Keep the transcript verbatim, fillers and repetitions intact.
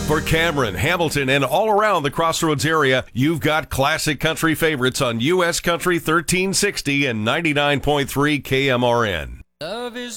For Cameron, Hamilton, and all around the Crossroads area, you've got classic country favorites on U S Country thirteen sixty and ninety-nine point three K M R N. Love is